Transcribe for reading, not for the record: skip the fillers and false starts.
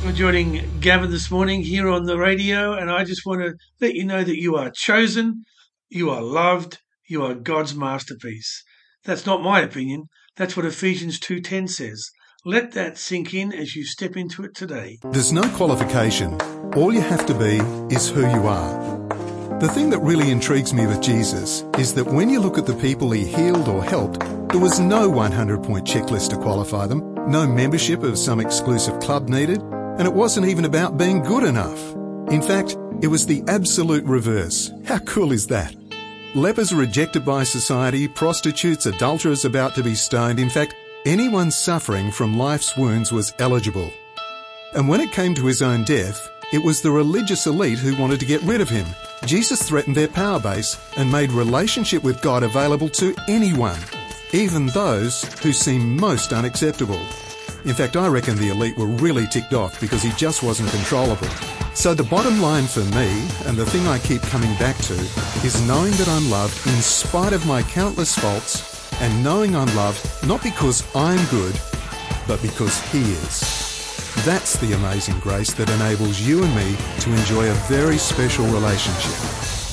for joining Gavin this morning here on the radio, and I just want to let you know that you are chosen, you are loved, you are God's masterpiece. That's not my opinion. That's what Ephesians 2:10 says. Let that sink in as you step into it today. There's no qualification. All you have to be is who you are. The thing that really intrigues me with Jesus is that when you look at the people he healed or helped, there was no 100-point checklist to qualify them, no membership of some exclusive club needed, and it wasn't even about being good enough. In fact, it was the absolute reverse. How cool is that? Lepers rejected by society, prostitutes, adulterers about to be stoned. In fact, anyone suffering from life's wounds was eligible. And when it came to his own death, it was the religious elite who wanted to get rid of him. Jesus threatened their power base and made relationship with God available to anyone, even those who seem most unacceptable. In fact, I reckon the elite were really ticked off because he just wasn't controllable. So the bottom line for me, and the thing I keep coming back to, is knowing that I'm loved in spite of my countless faults, and knowing I'm loved not because I'm good, but because he is. That's the amazing grace that enables you and me to enjoy a very special relationship.